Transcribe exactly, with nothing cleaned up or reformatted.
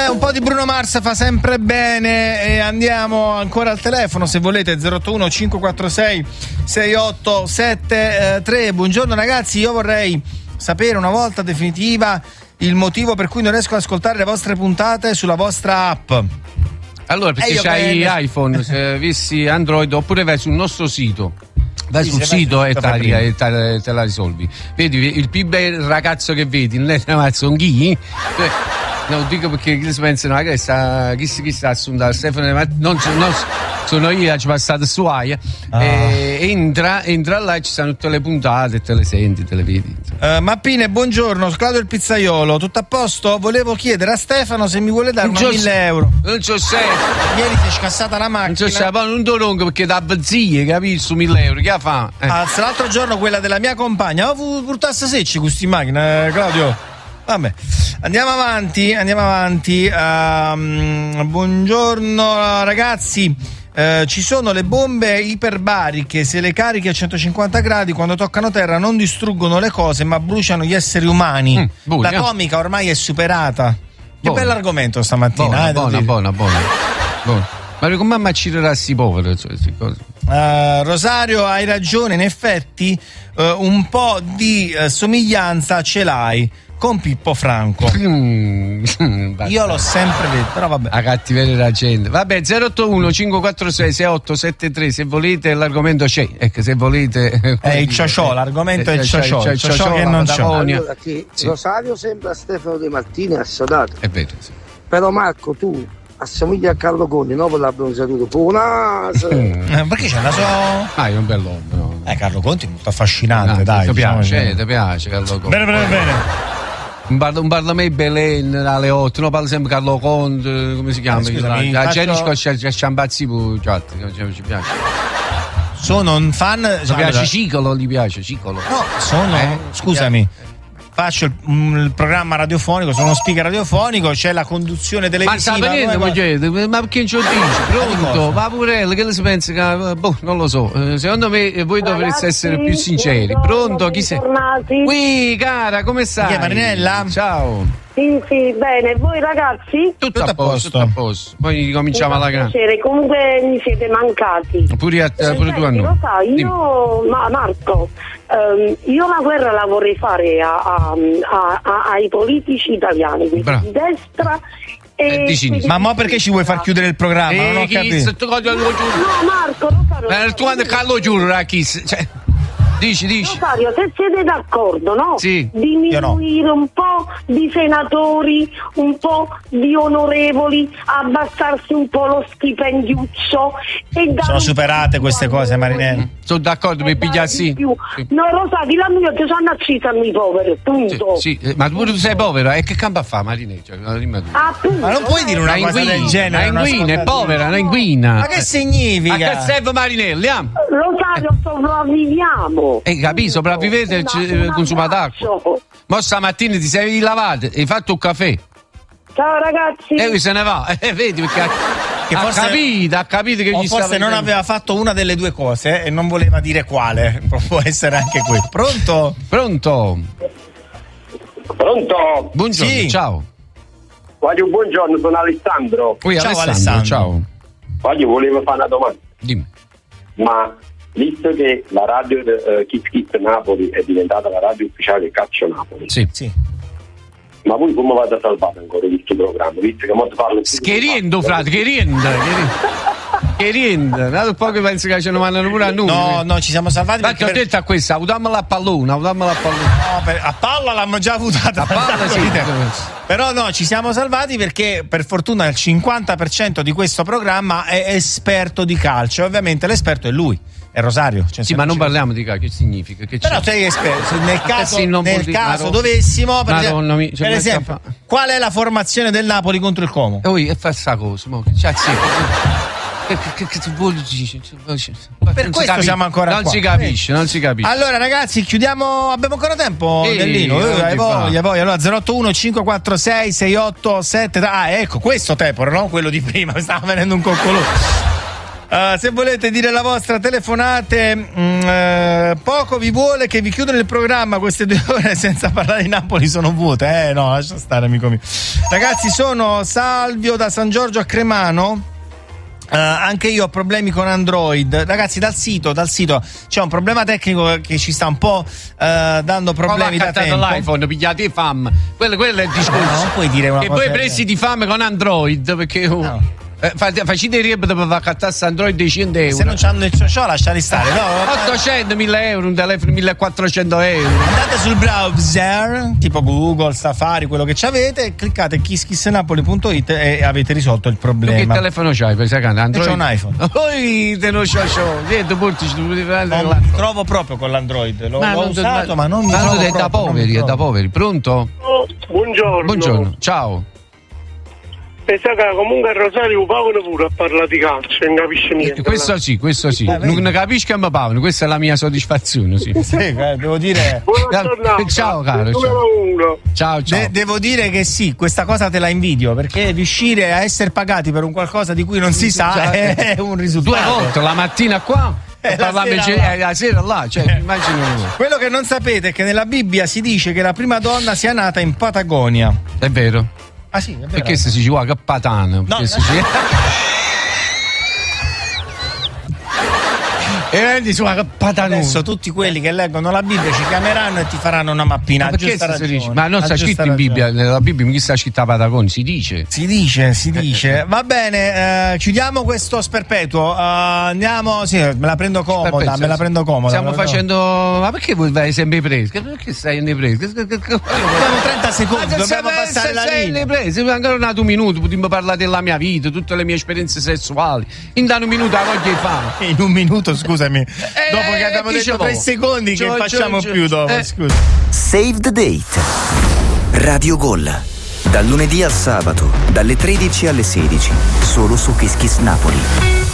Beh, un po' di Bruno Mars fa sempre bene e andiamo ancora al telefono se volete zero otto uno cinque quattro sei sei otto sette tre. Buongiorno ragazzi, io vorrei sapere una volta definitiva il motivo per cui non riesco ad ascoltare le vostre puntate sulla vostra app. Allora, perché eh, c'hai prendo... iPhone, se avessi Android, oppure vai sul nostro sito. Vai sì, sul sito e te, te, te la risolvi. Vedi, il più bel ragazzo che vedi non è un chi? No, dico perché chi si pensano che sta chi si sta assunta Stefano, ma non, non sono io, ci passato su Aia. Ah. E entra, entra là e ci sono tutte le puntate, te le senti, te le vedi. Uh, Mappine, buongiorno, Claudio il pizzaiolo, tutto a posto? Volevo chiedere a Stefano se mi vuole dare una mille euro. Non c'ho sei. Ieri si è scassata la macchina. Non c'ho sei, non do lungo perché da bazzie, capisci, su mille euro, che fa? Eh. Ah, l'altro giorno quella della mia compagna, ho portato secci questi in macchina, Claudio. Vabbè, andiamo avanti, andiamo avanti. Uh, buongiorno ragazzi, uh, ci sono le bombe iperbariche, se le carichi a centocinquanta gradi quando toccano terra non distruggono le cose ma bruciano gli esseri umani. Mm, buona. L'atomica ormai è superata. Che buona. Bell'argomento stamattina. Buona, eh, buona, buona, buona, buona. Ma come ammaccirerassi i poveri? Cioè, cose. Uh, Rosario, hai ragione, in effetti uh, un po' di uh, somiglianza ce l'hai con Pippo Franco. Mm, io l'ho sempre detto, però vabbè. A cattiveria la gente. Vabbè, zero otto uno cinque quattro sei sei otto sette tre, se volete l'argomento c'è, ecco, se volete è il ciociò, l'argomento è il ciociò, il ciociò che non c'è. Allora, che sì. Rosario sembra Stefano De Martini assodato. È vero, sì. Però Marco, tu assomiglia a Carlo Conti, no? Per la bronzatura, pure naso. Mm. Eh, perché c'è il naso? Ah, è un bell'uomo. No? Eh, Carlo Conti è molto affascinante, no, dai. Ti diciamo piace, che... ti piace Carlo Conti. Bene, bene, bene. Non parla, non parla mai Belen alle otto, non parla sempre Carlo Conti, come si chiama? Scusami, la faccio... gente c'è ciambazzi pure, ci piace. Sono un fan. Gli piace Cicolo, gli piace Cicolo. No, sono. Eh, scusami. Faccio il, il programma radiofonico, sono uno speaker radiofonico, c'è la conduzione televisiva. Ma sta venendo, ma, chiede, ma perché non ce lo dici? Pronto? Ma pure che si pensa che, boh, non lo so. Secondo me voi dovreste Ragazzi, essere più sinceri. Pronto? Chi sei? Ui, cara, come stai? Chi è Marinella? Ciao. Sì, sì, bene. Voi ragazzi? Tutto, tutto a posto, tutto a posto. Poi ricominciamo alla grande. Comunque mi siete mancati. Pure, a, eh, pure tu a noi. Lo sai, io, ma Marco, um, io la guerra la vorrei fare a, a, a, a, ai politici italiani, quindi di destra e eh, di ma mo perché ci vuoi far chiudere il programma? Eh, non ho capito. No, Marco, lo so. Eh, tu quando Carlo giuro, cioè Dici, dici. Rosario, se siete d'accordo, no? Sì. Diminuire no. un po' di senatori, un po' di onorevoli, abbassarsi un po' lo stipendiuccio e sono superate queste cose, Marinella. Mm. Sono d'accordo, mi piglia sì. sì. No, Rosario, la mia ti sono accisa i poveri, punto. Sì, sì. Ma pure tu sei povero, e che campo fa, Marinella? Cioè, ah, ma non puoi dire una, una cosa del genere. Una inguina, è povera, una inguina. Ma che significa? Ma che serve Marinella? Rosario, eh. sopravviviamo. Eh, capisco, sopravvivete il consumo d'acqua. Ma stamattina ti sei lavato, hai fatto un caffè. Ciao ragazzi. E lui se ne va, eh, vedi perché che ha forse, capito, ha capito che o gli forse stava non aveva fatto una delle due cose e non voleva dire quale. Può essere anche quello. Pronto? Pronto? Pronto? Buongiorno, sì. Ciao. Voglio buongiorno, sono Alessandro. Qui, ciao Alessandro, Alessandro. Ciao. Voglio, volevo fare una domanda. Dimmi. Ma visto che la radio uh, Kiss Kiss Napoli è diventata la radio ufficiale Calcio Napoli, sì. sì. Ma voi come vado a salvare ancora questo programma? Visto che molto parlo che riendo, frate, che riendo, che riendo. Dato poco penso che ce ne mandano pure a noi. No, no, ci siamo salvati. Perché ho per... detto a questa, avutamela a pallone, avutamela a pallone. No, per... a palla l'hanno già avutata. A palla sì. Però no, ci siamo salvati perché per fortuna il cinquanta per cento di questo programma è esperto di calcio. Ovviamente l'esperto è lui. È Rosario. Cioè sì, ma non parliamo di calcio, che significa? Che però sei esperto. Nel caso, sì, nel caso dovessimo, per esempio, mi, per esempio qual è la formazione del Napoli contro il Como? Oh, e fa sta cosa, mo, cioè, sì. Che, che, che, che vuol dire? Per non questo siamo ancora non qua. Si capisce, non si capisce. Allora ragazzi, chiudiamo, abbiamo ancora tempo, Ehi, Dellino, eh, hai voglia, voglia. Allora zero otto uno cinque quattro sei sei otto sette. Ah, ecco, questo Tepor, no? Quello di prima, mi stava venendo un coccolo. Uh, Uh, se volete dire la vostra, telefonate. Mh, uh, poco vi vuole che vi chiudono il programma. Queste due ore senza parlare di Napoli sono vuote. Eh no, lascia stare, amico mio. Ragazzi, sono Salvio da San Giorgio a Cremano. Uh, anche io ho problemi con Android, ragazzi. Dal sito, dal sito c'è un problema tecnico che ci sta un po' uh, dando problemi da tempo. L'iPhone, pigliate i fam, quello, quello è il discorso. No, non puoi dire una che cosa voi presi di fam con Android perché oh, no. eh, facite rip per far cattare Android dei cento euro. Se non c'hanno il ciò, lasciali stare. No, ottocento mila euro, un telefono millequattrocento euro. Andate sul browser tipo Google, Safari, quello che ci avete, cliccate kiss kiss napoli punto it e avete risolto il problema. Tu che telefono c'hai? Android? C'ho un iPhone. Poi te lo c'ho, niente, portici, non mi trovo proprio con l'Android. L'ho, ma l'ho non, usato, ma, ma non mi ma trovo è proprio, da poveri, è da poveri. Pronto? Oh, buongiorno. Buongiorno, ciao. Pensa che comunque a Rosario Pavone pure a parlare di calcio, non capisce niente. Questo sì, questo sì. Eh, non capisco che mi Pavone, questa è la mia soddisfazione, sì. Sì, devo dire. Ciao caro, ciao. Ciao, ciao. De- devo dire che sì, questa cosa te la invidio, perché riuscire a essere pagati per un qualcosa di cui non si sa è un risultato. Due volte, la mattina qua e la, sera là. la sera là, cioè eh. immagino. Quello che non sapete è che nella Bibbia si dice che la prima donna sia nata in Patagonia. È vero. Ah sì, è vero. Perché se si ci vuole che patano? No, no. Si... e vendi su adesso tutti quelli che leggono la Bibbia ci chiameranno e ti faranno una mappina. Ma, ragione, ma non sta scritto in Bibbia, nella Bibbia chi sta scritto a Patagonia, si dice. Si dice, si dice. Va bene, eh, chiudiamo questo sperpetuo. Uh, andiamo, sì, me la prendo comoda, Sperpezzo, me la prendo comoda. Stiamo facendo. Ma perché voi vai sempre preso? Perché stai nei presi? Abbiamo trenta secondi, ah, dobbiamo se passare se la sei linea. Presi, ancora un altro minuto, potremmo parlare della mia vita, tutte le mie esperienze sessuali. In un minuto la voglio fare. In un minuto, scusami. Eh, dopo che abbiamo detto tre secondi c'ho, che facciamo c'ho, più dopo, eh. scusa. Save the Date. Radio Gol. Dal lunedì al sabato, dalle tredici alle sedici, solo su Kiss Kiss Napoli.